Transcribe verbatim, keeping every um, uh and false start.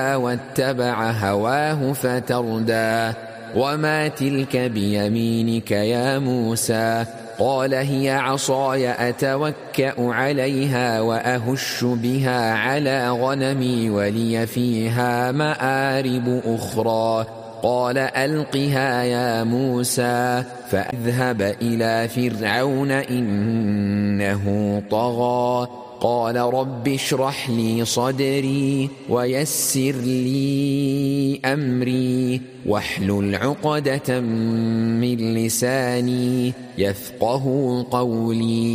واتبع هواه فتردى وما تلك بيمينك يا موسى قال هي عصاي أتوكأ عليها وأهش بها على غنمي ولي فيها مآرب أخرى قال ألقها يا موسى فاذهب إلى فرعون إنه طغى قال رب اشرح لي صدري ويسر لي أمري واحلل عقدة من لساني يفقه قولي